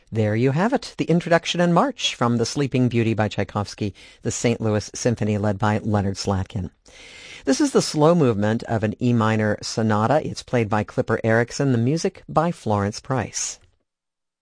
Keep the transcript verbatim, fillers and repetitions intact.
There you have it, the introduction and march from The Sleeping Beauty by Tchaikovsky, the Saint Louis Symphony led by Leonard Slatkin. This is the slow movement of an E minor sonata. It's played by Clipper Erickson, the music by Florence Price.